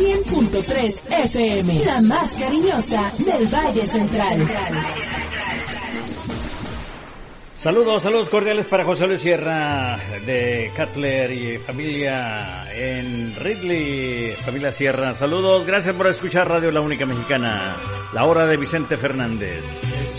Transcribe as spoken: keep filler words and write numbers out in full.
cien punto tres F M, la más cariñosa del Valle Central. Saludos, saludos cordiales para José Luis Sierra de Cutler y familia en Ridley, familia Sierra. Saludos, gracias por escuchar Radio La Única Mexicana, la hora de Vicente Fernández.